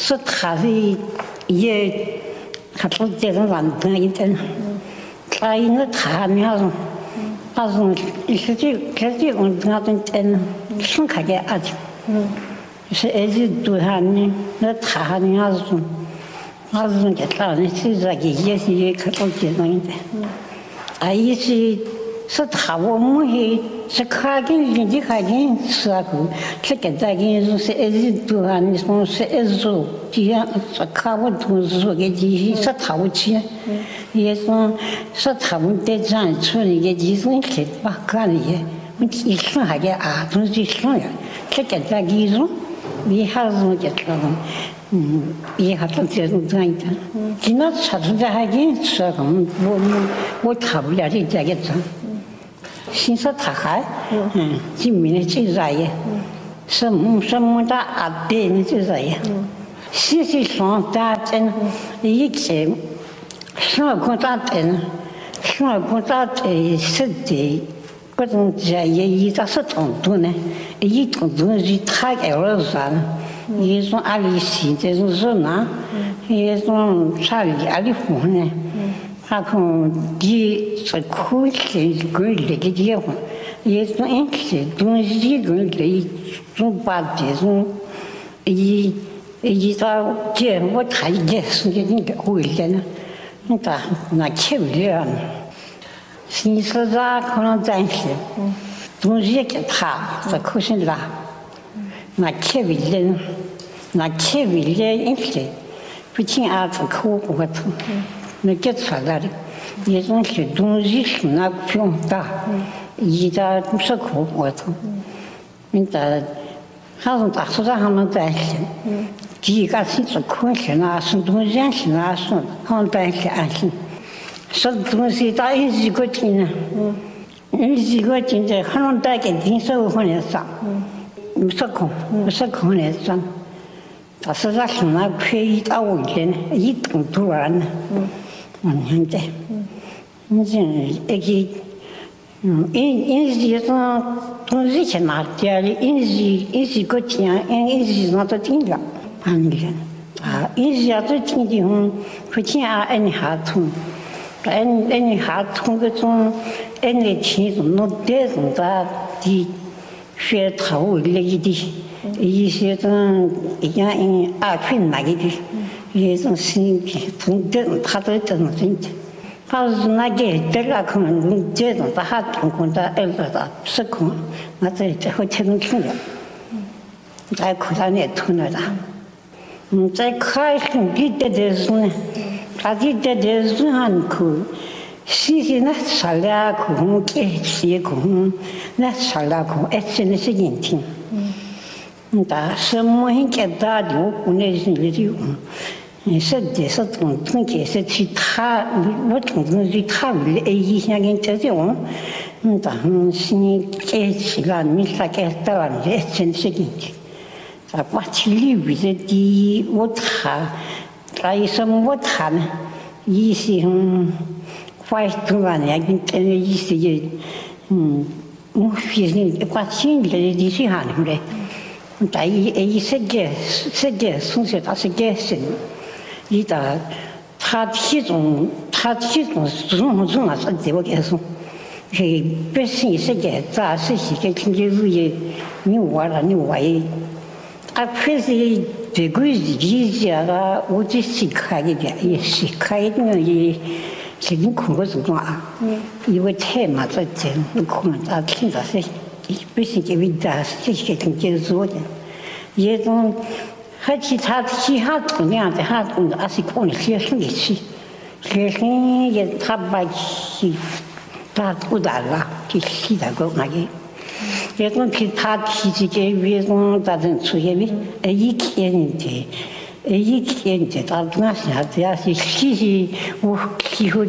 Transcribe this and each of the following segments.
是他是也他不这种软的一点，他因为他那种，那种实际我那种真生开的啊，是一直都他呢，那他那种。那是给他人是这个也是可多这种的，啊，也是他我们是看见人家看见是啊个，是给这个是一直都啊，你说是一直这样是看我都是说给这是他我去，也说是他们在这样处理个这种事吧，干的也，我一说还给啊，都是说呀，是给这个种，你还是给这种。也还是这种这样的，今天吃出这还给吃个，我看不了这个子，现在他还，今明就这样，什么的啊对，你就这样，现在上大真，以前上过大真，上过大真是的，各种这也一直是同多呢，一同多是他给我算。也从阿里西这种人呐，也从啥里阿里混呢？他从地是苦是跟那个结婚，也从一些东西跟这种把这种一到结我他也是个那个回来呢，那吃不了呢。现在咋可能暂时，东西给他这可是啦。那吃不了，那吃不了一些，不仅儿子口不痛，那get出来的，也种是东西是那不用大，一家不是口不痛，你在，还是大树上还能担心，第一个是做空是那是东西是那是，还能担心安心，什么东西打一个斤呢？一个斤的还能带给挺少分的少。不是空来算，但是他是那可以到我这呢，一动突然呢，现在，你这一个，因这种东西去拿掉的，因是个钱，因是那都定了，啊，因是都定的，不钱啊，你还通，你还通个种，你钱从那带从咋的。学头那一点，一些种像阿坤那个的，一种新的，从这他都这种真的，他是那个这个可能这种他还通过的的失控，那这会听懂听了，在课上也通了的，在开始的时候呢，他的时候可。新鲜那材料可给些可那材料可真的是认真。但什么很简单的，我国内是没有。是的，是总结是其他，我总是他为了意向跟这种，但是给起了，你啥给到了，你真是认真。咱把起里为的第一，我谈，还有什么我谈呢？一些快读完了，跟这个意思就，我学生把心里的去喊出来，但一世界从小他是改生，一到他体重重啊，是我给说，是本身世界咋是个经济事业，你挖也，啊，可是这个理解啊，我就是看一点，也是看一点也。这种苦的时候啊，因为太嘛在这，我可能他听到是，不是这位大这些跟接做的，也种还其他同样的还还是可能学生的去，学生也他把去他不打了，就洗那个那个，也种其他提这个也种咋整出现的，一天的。一天的到那下子也是我喜欢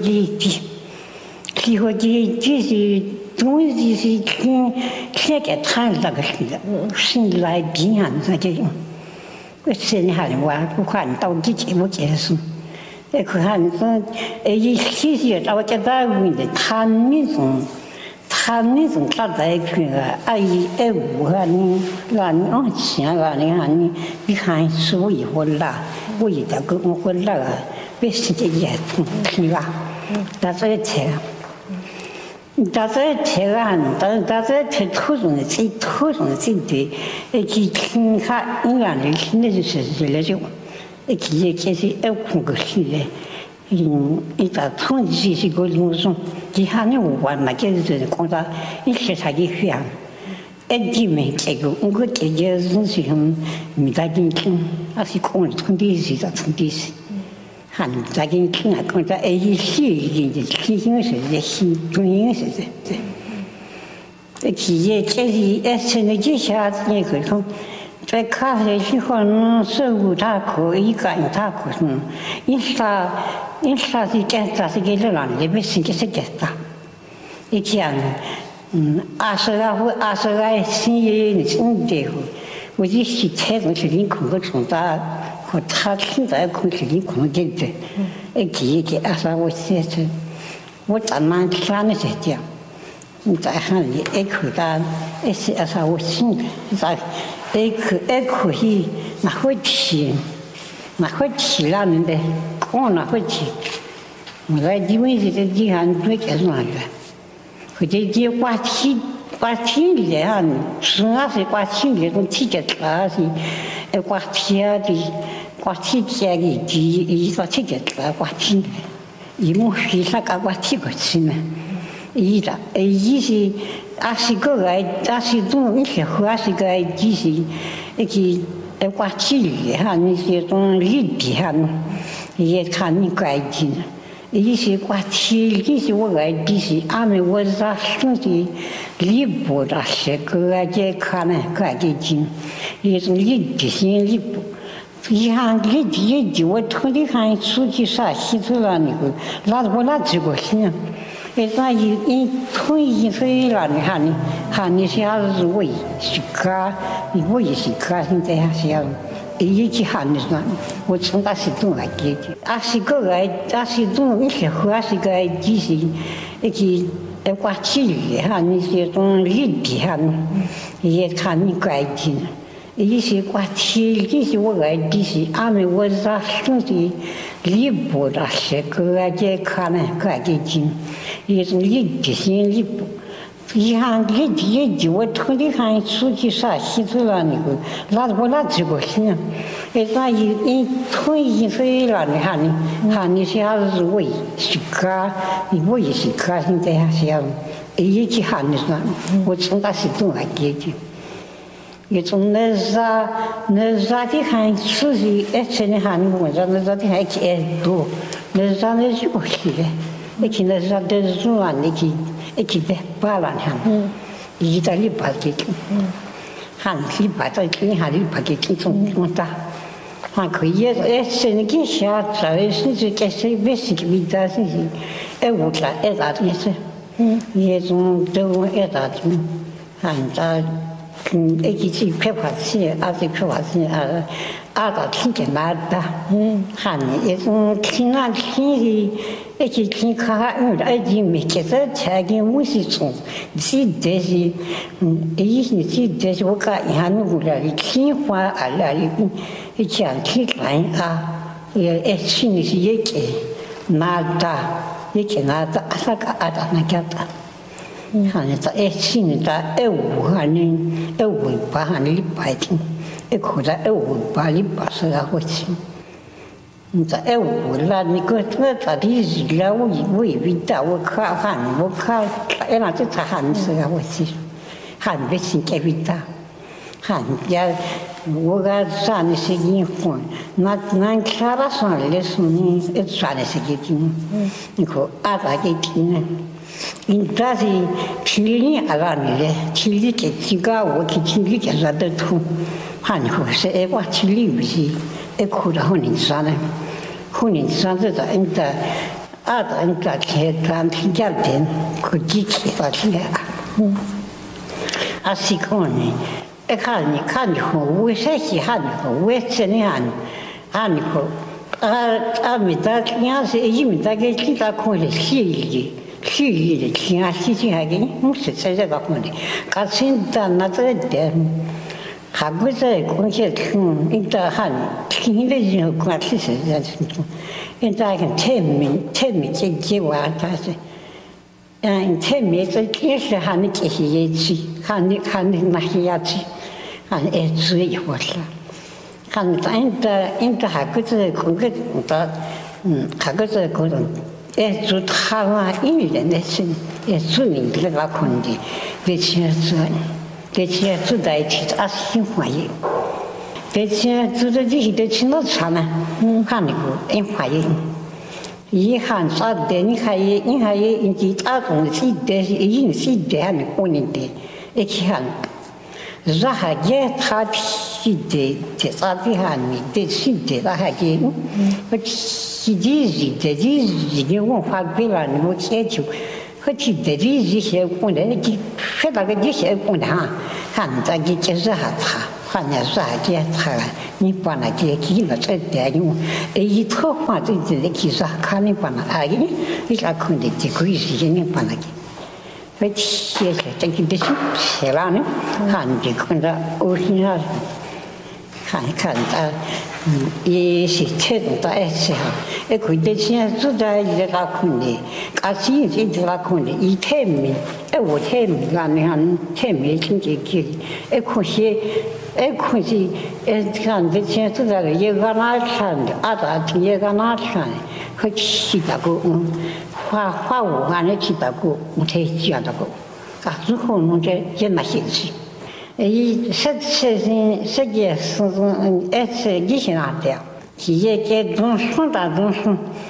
就是东西是听给谈那个是来宾啊那个，我现在还我看到底我结束，看说一些到我觉得问的他那种。 看你从大在去啊，阿姨爱我啊你，那你我钱啊你看书以后啦，我一点个我啦啊，别是这也听吧，但是听。大家听啊，大家听土中的最对，去听下音乐的听的就是那种，去就是要看个戏嘞，一打通就是个那种，其他的玩嘛就是讲到一些他的响，你们这个我这个东西没大进听，还是看通的是咋通的是。喊大家听啊，讲在一些已经听清是在新中音是在，企业这是现在这下子你可以讲，在咖啡喜欢收入大可以干大可因啥是干啥是给这人那边是给是给啥，一讲20新业真的，我就是才从这里看个从大。和他现在空气里空气的，一20我现在，我咱们看那些讲，你在喊你口单，是20我信的，在可以哪会提了你的，光哪会提，我来因为这个地方最干什么的，或者这话题里啊，是那些话题里头提个啥是，话题啊的。话题讲的，一说这个话题，一模非常个话题个去呢，一是20种一些话是个就是话题里哈，那些种里边哈，也看你改进，一些话题，一些我爱就是俺们我啥东西里部的些个也看呢改进，一种里边性里部。一行一我同的看出去啥洗出了那个，那这个行，那一同一所以了你看你下子我是个，我也是个现在还是要，一起喊的说，我从那是东来给的，20种一些话是个就是话题里哈，那些种里边哈，也看你改进。一些话题，一些我爱的是俺们我啥东西里部的些个也看呢改进，一种里边性里部，一行一我同的看出去啥洗出了那个，那这个行，那一同一所以了你看你下子我也是个，我也是个现在还是要一起喊的说，我从那是东来给的。一种那啥的看出去，真的喊我说那啥的还多，那啥那就过去了，那啥的是乱的去的巴乱喊，一到礼拜几喊礼拜到你喊礼拜几从大，还可以现在给下在甚至给谁别是给别是我家大的是，也种都大的，喊在。一起拍拍戏，这拍拍戏到听见嘛的，喊你一种听的，一起听看，一起没觉得才跟我是从，是这是，是这是我讲一下努力的听话来一讲听看也心里是也给拿的，也给拿的，那个那个的。喊你在心里在5喊你5喊你100听，可在5你80个回去。你在5了，你个咋的日了？我以为的我看，那这才喊是个回去，喊不行给不到，喊家我个啥的是银行，那看了算了是你算的是给听，你可咋给听呢？这是去年了嘞，去年给几个我去去年给啥都通，喊你说是我去年不是，哭到后年上呢，后年上这个人的人的天听见的，可几天到起来是讲呢，看你我谁喜欢你我真的喊你没得，你要是没得给其他看的戏里。 虚的，其他事情还给我是在这个问题，搞清楚那这点，还不在关键听，应该喊听的人关系是这样子，应该很全面这话他是。前面这开始喊你这些业绩，喊你那些业绩，喊你注意我了，喊你应该还个这工个的，还个这个人，做他嘛，一年的事，做你这个空的，别去做在一起，心怀疑，别去做在这些的去哪查呢？喊你个怀疑。遗憾啥的，你还有其他东西的，饮食的还没过年的，一起喊，然后也他批的，这啥的还没得是的，那还给，我是的文化归了，我接受，我提的这些过来，你说那个这些过来哈，看咱给就是还差。反正是还给他，你把那给了这点用，一套话就其实看你把那阿姨，你看看的这可以时间你把那给，我写这个的写了呢，看你看着我现在看他，也是听到一些哈，可以现在住在一个看的，现在这个看的，一太美，我太美了，你看太美，听这个，可惜。可是，看这现在这个一个哪看的，大一个哪看的，和其他个花舞啊，那其他个我才讲那个，之后弄这也那些事，实际是一些那的，企业给东西大东西，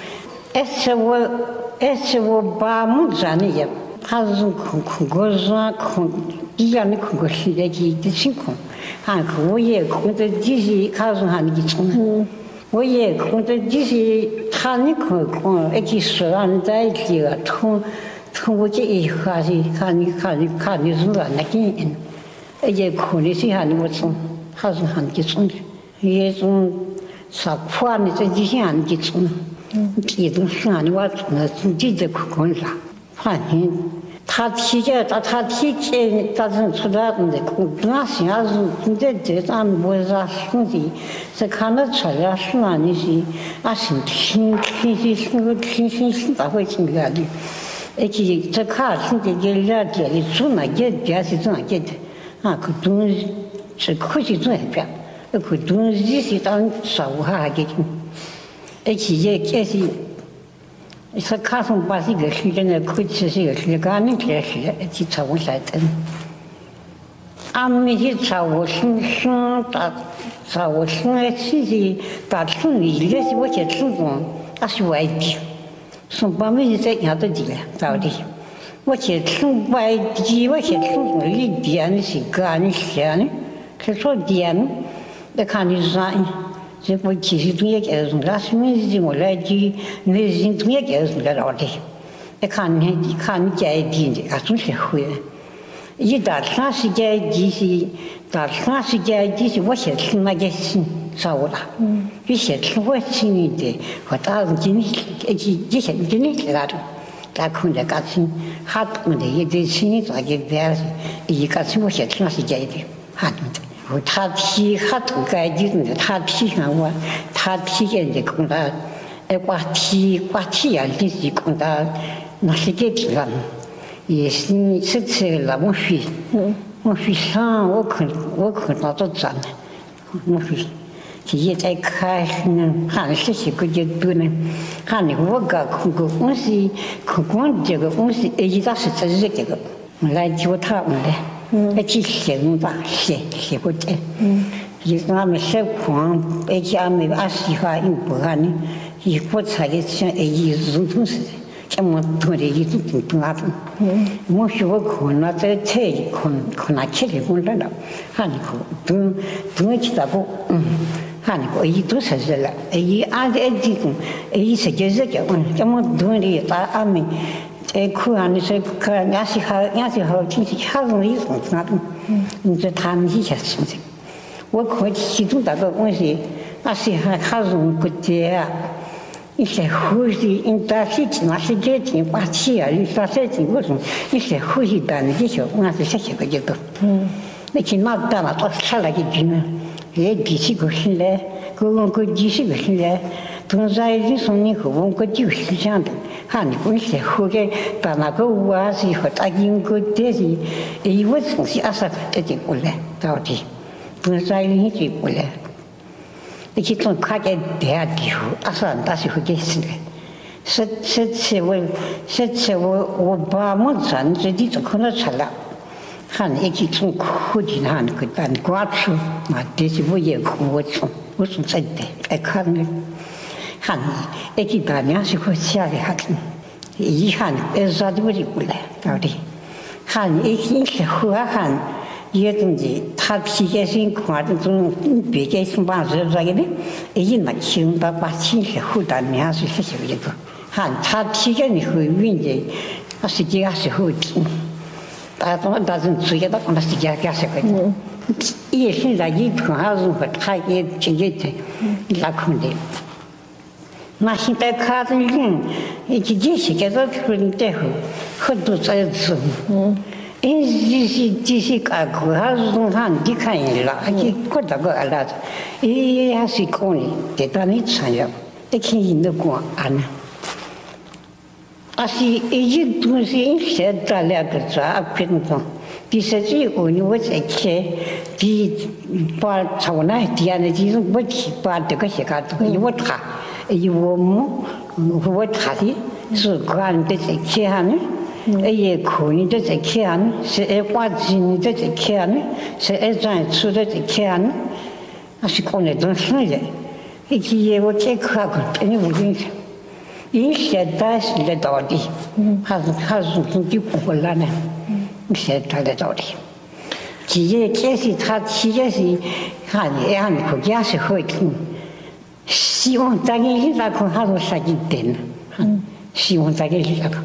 我把木匠的也，他是看过一样的看过现在的情况。我也控制这些，他说喊你冲，我也控制这些，他你看，一起说让在一起个冲我这一下是看你是哪那个人，也可能是喊你我冲，他说喊你冲的，也种啥苦啊，你这些喊你冲，这种是喊你我冲的，自己在看啥，反正。他提前，他是出来的，那现在是现在这咱没啥兄弟，是看得出来是哪里是，是挺大会挺个的，而且这看现在这了解的做那件是做那件的，可东西是可惜做一遍，可东西是当啥物还给，而且也是。是看上把这个时间呢，可以是一个时间，你开始去查我来的。俺们去查我查我其实打村里，那是我去村中，那是外地，从把妹在伢子地了，早的。我去村外地，我去村中里边是干的闲的，去做店，你看你啥？这不其实中也给人家什么事我来去，那人中也给人家老的，看你家一点的，总是会。一到长时间就是我先听那个心啥我啦，就先听我心里的，和大人今天一些今天给他的，他看着他听，他懂的一对心里咋个的，一个是我先听那时间的，他懂的。他提他都该就是他提上我，他提现在讲他，挂提呀，就是讲他那些个地方，也是吃了我学上我看到这转了，我学，也在看看这些个就多呢，看我个看个东西，看光这个东西，一直是这个，来教他们的。去写吧，写不得。有时俺们写光，而且俺们喜欢用不干的，一锅菜的像一种似的，像我做的一种那种。我说我看那这菜，看那吃的我来了，喊你看，都去那个，喊你看，都是热了，俺这这种，是就是热的，像我做的把俺们。看你说看，伢是好，就是好容易种那种。你说他们以前是的，我看其中那个东西，那是好容易不得啊。 一些呼吸，因大事情那些事情把气啊，你啥事情我种一些呼吸的那些我是些个就多。那去那当了到下来的句呢，也几十个人来，个几十个人来，同在你说你和我个就是这样的，哈你不是呼个把那个我是和大英个这是，我从是20个就过来到底，同在你就过来。你去从看见第二地方，大时候就是的。这次我把我赚这里就可能出来，喊一起从苦的那个当瓜出，嘛这是我也苦我从真的爱看的，喊一起把粮食和下来喊，一喊啥都不就过来到底，喊一起是喝喊。也东西，他皮件身看这种别个什么热热的，一拿钱把钱是付到面是些一个，哈，他皮件你会运的，那实际还是好听，但是主要那实际还是个，也现在一看还是和他也直接的，那可能。那现在看着人，这些个都可能在后，很多在做。这些干苦还是从他你看人了，你过这个了，还是讲的，给到你穿了，一看人都讲安了。是一东西写到两个字啊，平常，第三句我在看，把朝那点的这种我去把这个写个这个我查，我查的是看的在看呢。也可以在看，是花钱在看，是赚出在看，那是讲那种事的。一些我再看看，你无论一些但是的道理，还是从就不来呢，现在的道理。其实这是他其实是看国家是会听，希望咱个现在看还是啥几点呢？希望咱个现在看。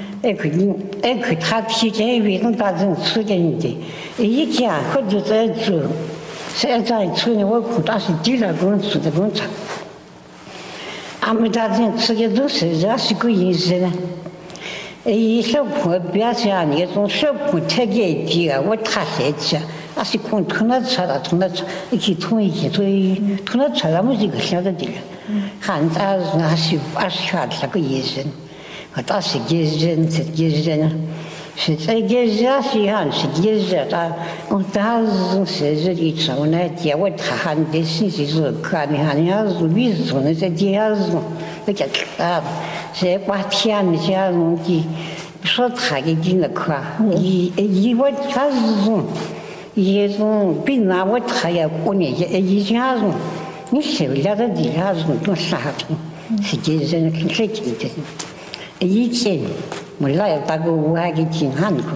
他提前为什么大众出现的？一家或者在做，现在出现我看他是第二工做的工厂。俺们大众出现都是这是个意思呢。小朋友不要像那种小朋友太年纪啊，我他谁去？那是光从那出来，从那出一起从那出来，我这个晓得的。汉家那是20这个意思。他是个人，是个人，是这个人是喊是个人，他是的时候呢，结果他喊的是看你看，你要是为什么在底下是那个是把天的这种的，说他的进来看，我他是一种比那我他也过年一家种，你手下的底下种多啥种，是个人很是紧的。以前我老要打个我还给进汉口，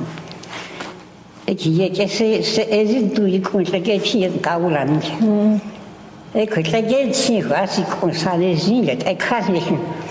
这是人都一看这个钱搞不来去，可这个钱还是看啥的人了，看这些，